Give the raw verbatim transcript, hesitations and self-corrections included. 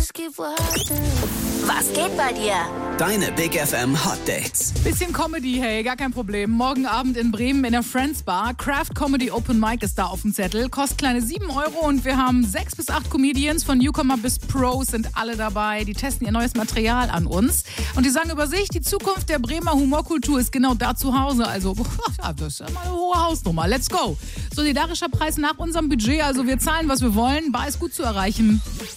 Was geht bei dir? Deine Big F M Hot Dates. Bisschen Comedy, hey, gar kein Problem. Morgen Abend in Bremen in der Friends Bar. Craft Comedy Open Mic ist da auf dem Zettel. Kostet kleine sieben Euro und wir haben sechs bis acht Comedians, von Newcomer bis Pros sind alle dabei. Die testen ihr neues Material an uns. Und die sagen über sich, die Zukunft der Bremer Humorkultur ist genau da zu Hause. Also, das ist ja mal eine hohe Hausnummer. Let's go. Solidarischer Preis nach unserem Budget. Also wir zahlen, was wir wollen. Bar ist gut zu erreichen.